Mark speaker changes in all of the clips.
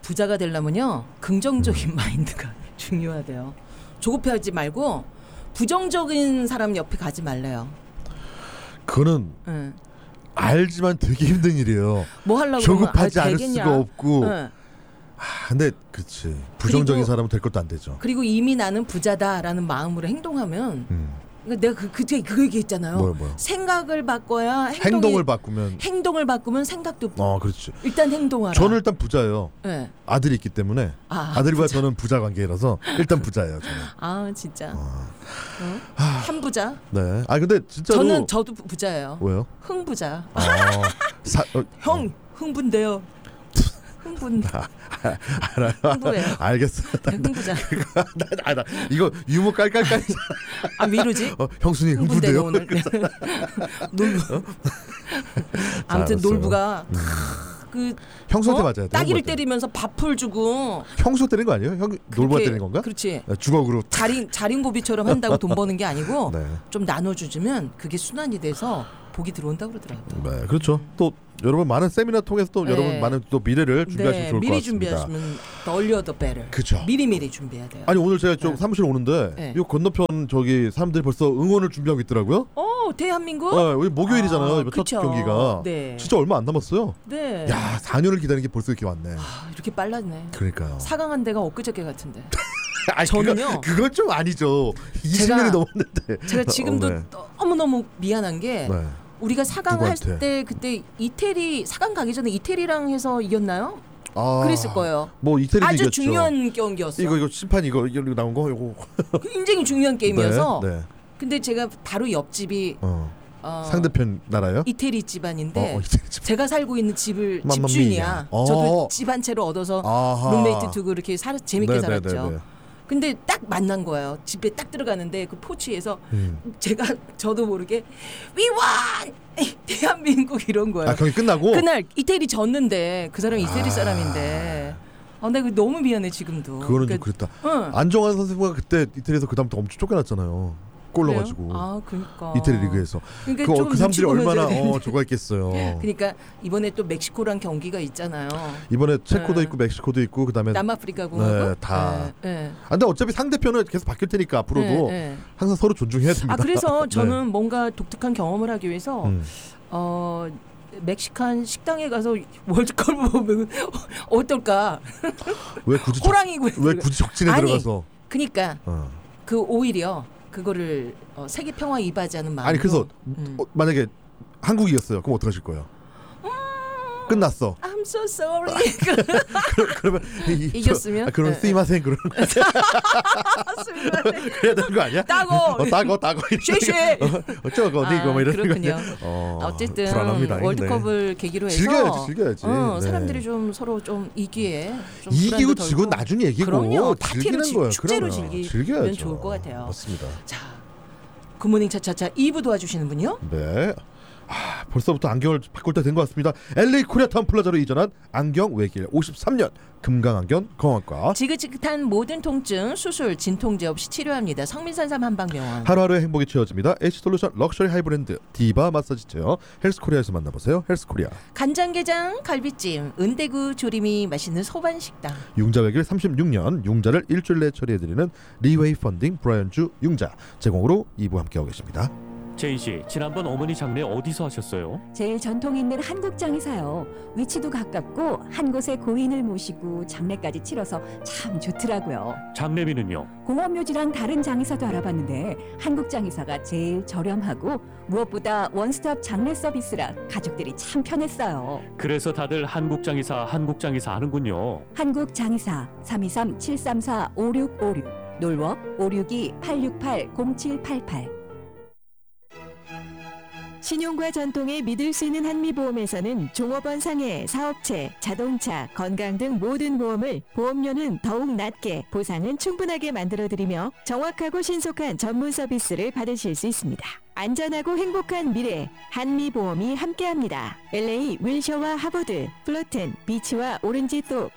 Speaker 1: 부자가 되려면요 긍정적인 마인드가 중요하대요. 조급해하지 말고 부정적인 사람 옆에 가지 말래요.
Speaker 2: 그거는 알지만 되게 힘든 일이에요.
Speaker 1: 뭐 하려고
Speaker 2: 조급하지 않을 수가 없고. 근데 그렇지. 부정적인 사람은 될 것도 안 되죠.
Speaker 1: 그리고 이미 나는 부자다라는 마음으로 행동하면 내가 그 얘기했잖아요.
Speaker 2: 뭐요?
Speaker 1: 생각을 바꿔야
Speaker 2: 행동을 바꾸면
Speaker 1: 생각도.
Speaker 2: 그렇지.
Speaker 1: 일단 행동하라.
Speaker 2: 저는 일단 부자예요.
Speaker 1: 네.
Speaker 2: 아들이 있기 때문에 아들과 부자. 저는 부자 관계라서 일단 부자예요. 저는.
Speaker 1: 진짜. 한 부자.
Speaker 2: 네. 근데 진짜로
Speaker 1: 저도 부자예요.
Speaker 2: 왜요?
Speaker 1: 흥부자.
Speaker 2: 형
Speaker 1: 흥분돼요. 흥부예요.
Speaker 2: 알겠어요.
Speaker 1: 흥부자.
Speaker 2: 나 이거 유머 깔깔깔.
Speaker 1: 미루지?
Speaker 2: 형순이 흥분돼요
Speaker 1: 오늘. 놀부. 아무튼 놀부가
Speaker 2: 형수한테 맞아야 돼.
Speaker 1: 따기를 때리면서 밥풀 주고.
Speaker 2: 형수 때리는 거 아니에요? 놀부가 때리는 건가?
Speaker 1: 그렇지.
Speaker 2: 주걱으로.
Speaker 1: 자린고비처럼 한다고 돈 버는 게 아니고
Speaker 2: 네.
Speaker 1: 좀 나눠주면 그게 순환이 돼서 복이 들어온다고 그러더라고요.
Speaker 2: 네, 그렇죠. 또 여러분 많은 세미나 통해서 또 여러분 많은 또 미래를 준비하시면 좋을 것 같습니다.
Speaker 1: 미리 준비하시면 the earlier the better.
Speaker 2: 그렇죠.
Speaker 1: 미리 준비해야 돼요.
Speaker 2: 아니 오늘 제가 좀 사무실 오는데 이 건너편 저기 사람들이 벌써 응원을 준비하고 있더라고요.
Speaker 1: 대한민국?
Speaker 2: 우리 목요일이잖아요. 이번 첫 경기가.
Speaker 1: 네.
Speaker 2: 진짜 얼마 안 남았어요.
Speaker 1: 네.
Speaker 2: 야, 4년을 기다리는 게 벌써 이렇게 왔네.
Speaker 1: 이렇게 빨랐네.
Speaker 2: 그러니까요.
Speaker 1: 4강한 데가 엊그저께 같은데.
Speaker 2: 저는요. 그건 좀 아니죠. 20년이 넘었는데.
Speaker 1: 제가 지금도 너무너무 미안한 게 우리가 4강 할 때 그때 이태리 4강 가기 전에 이태리랑 해서 이겼나요? 그랬을 거예요.
Speaker 2: 뭐 이태리
Speaker 1: 아주
Speaker 2: 이겼죠.
Speaker 1: 중요한 경기였어.
Speaker 2: 이거 심판 이거 나온 거 이거.
Speaker 1: 굉장히 중요한 게임이어서.
Speaker 2: 네.
Speaker 1: 근데 제가 바로 옆집이
Speaker 2: 상대편 나라요?
Speaker 1: 이태리 집안인데 제가 살고 있는 집을 집주인이야.
Speaker 2: 맘마미야.
Speaker 1: 저도 집 한 채로 얻어서 룸메이트 두고 이렇게 재밌게 살았죠. 근데 딱 만난 거예요. 집에 딱 들어가는데 그 포치에서 저도 모르게 We won! 대한민국 이런 거예요.
Speaker 2: 경기 끝나고?
Speaker 1: 그날 이태리 졌는데 그 사람이 이태리 사람인데 내가 너무 미안해 지금도.
Speaker 2: 그거는 좀 그랬다. 안정환 선수가 그때 이태리에서 그다음부터 엄청 쫓겨났잖아요. 골 넣어가지고.
Speaker 1: 그러니까.
Speaker 2: 이태리 리그에서.
Speaker 1: 그러니까
Speaker 2: 그 사람들이 얼마나 좋아했겠어요.
Speaker 1: 그러니까 이번에 또 멕시코랑 경기가 있잖아요.
Speaker 2: 이번에 체코도 있고 멕시코도 있고 그다음에
Speaker 1: 남아프리카 공화국.
Speaker 2: 다. 근데 어차피 상대편은 계속 바뀔 테니까 앞으로도 항상 서로 존중해야 됩니다.
Speaker 1: 그래서 저는 뭔가 독특한 경험을 하기 위해서 멕시칸 식당에 가서 월드컵을 보면 어떨까?
Speaker 2: 왜 굳이 적진에 들어가서?
Speaker 1: 그러니까 오히려 그거를 세계 평화 이바지하는 마음으로.
Speaker 2: 아니 그래서 만약에 한국이 이겼어요. 그럼 어떡하실 거예요? 끝났어.
Speaker 1: I'm so sorry.
Speaker 2: 그러면
Speaker 1: 이겼으면?
Speaker 2: 그럼 쓰이마생 그러는 거야. 그래야 되는 거 아니야? 따고.
Speaker 1: 쉐쉐.
Speaker 2: 어쩌고 이거 뭐 이러는
Speaker 1: 그렇군요. 어쨌든
Speaker 2: 불안합니다.
Speaker 1: 월드컵을 계기로 해서
Speaker 2: 즐겨야지.
Speaker 1: 사람들이 좀 서로 좀 이기에 좀
Speaker 2: 이기고 지고 나중에 얘기고.
Speaker 1: 그럼요. 파티로
Speaker 2: 거예요.
Speaker 1: 축제로 즐기면 좋을 것 같아요.
Speaker 2: 맞습니다.
Speaker 1: 자, 굿모닝 차차차 2부 도와주시는 분이요?
Speaker 2: 네. 벌써부터 안경을 바꿀 때 된 것 같습니다. LA 코리아타운 플라자로 이전한 안경 외길 53년 금강안경 건강과
Speaker 1: 지긋지긋한 모든 통증 수술 진통제 없이 치료합니다. 성민산삼 한방병원.
Speaker 2: 하루하루의 행복이 채워집니다. H솔루션 럭셔리 하이브랜드 디바 마사지 체어 헬스코리아에서 만나보세요. 헬스코리아.
Speaker 1: 간장게장 갈비찜 은대구 조림이 맛있는 소반식당.
Speaker 2: 융자 외길 36년 융자를 일주일 내에 처리해드리는 리웨이 펀딩 브라이언주 융자 제공으로 2부 함께하고 계십니다.
Speaker 3: 제인 씨, 지난번 어머니 장례 어디서 하셨어요?
Speaker 4: 제일 전통 있는 한국장에서요. 위치도 가깝고 한 곳에 고인을 모시고 장례까지 치러서 참 좋더라고요.
Speaker 3: 장례비는요?
Speaker 4: 공업묘지랑 다른 장의사도 알아봤는데 한국장의사가 제일 저렴하고 무엇보다 원스톱 장례 서비스라 가족들이 참 편했어요.
Speaker 3: 그래서 다들 한국장의사 하는군요.
Speaker 4: 한국장의사 323-734-5656 놀워 562-868-0788. 신용과 전통에 믿을 수 있는 한미보험에서는 종업원 상해, 사업체, 자동차, 건강 등 모든 보험을 보험료는 더욱 낮게, 보상은 충분하게 만들어드리며 정확하고 신속한 전문 서비스를 받으실 수 있습니다. 안전하고 행복한 미래, 한미보험이 함께합니다. LA 윌셔와 하버드, 플로튼, 비치와 오렌지똑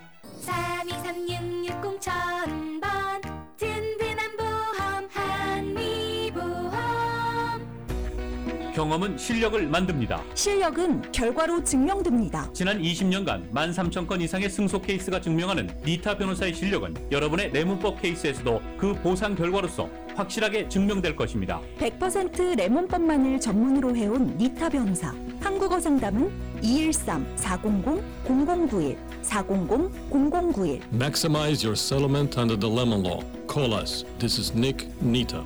Speaker 5: 32366000번 든든한 보험 한미보험.
Speaker 3: 경험은 실력을 만듭니다.
Speaker 5: 실력은 결과로 증명됩니다.
Speaker 3: 지난 20년간 13,000건 이상의 승소 케이스가 증명하는 니타 변호사의 실력은 여러분의 뇌문법 케이스에서도 그 보상 결과로서 확실하게 증명될 것입니다.
Speaker 5: 100% 레몬법만을 전문으로 해온 니타 변호사. 한국어 상담은 213-400-0091, 400-0091.
Speaker 6: Maximize your settlement under the Lemon Law. Call us. This is Nick Nita.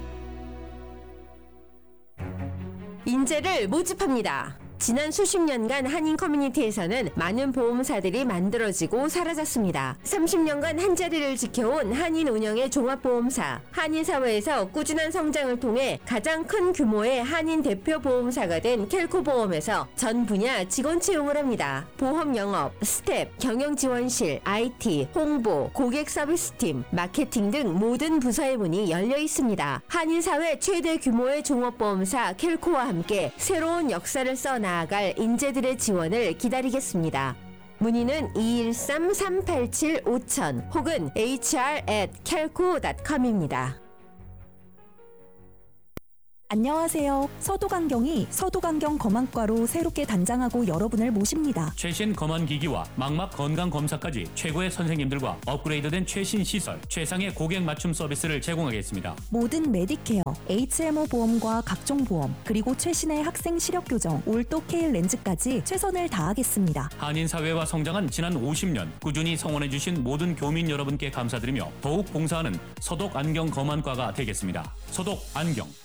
Speaker 7: 인재를 모집합니다. 지난 수십 년간 한인 커뮤니티에서는 많은 보험사들이 만들어지고 사라졌습니다. 30년간 한자리를 지켜온 한인 운영의 종합보험사, 한인 사회에서 꾸준한 성장을 통해 가장 큰 규모의 한인 대표 보험사가 된 켈코보험에서 전 분야 직원 채용을 합니다. 보험 영업, 스텝, 경영지원실, IT, 홍보, 고객 서비스팀, 마케팅 등 모든 부서의 문이 열려 있습니다. 한인 사회 최대 규모의 종합보험사 켈코와 함께 새로운 역사를 써나갈 인재들의 지원을 기다리겠습니다. 문의는 213-387-5000 혹은 hr@kelco.com입니다.
Speaker 5: 안녕하세요. 서도강경이 서도강경 검안과로 새롭게 단장하고 여러분을 모십니다.
Speaker 3: 최신 검안 기기와 망막 건강 검사까지 최고의 선생님들과 업그레이드된 최신 시설, 최상의 고객 맞춤 서비스를 제공하겠습니다.
Speaker 5: 모든 메디케어, HMO 보험과 각종 보험, 그리고 최신의 학생 시력 교정, 올도 케일 렌즈까지 최선을 다하겠습니다.
Speaker 3: 한인 사회와 성장한 지난 50년 꾸준히 성원해주신 모든 교민 여러분께 감사드리며 더욱 봉사하는 서독 안경 검안과가 되겠습니다. 서독 안경.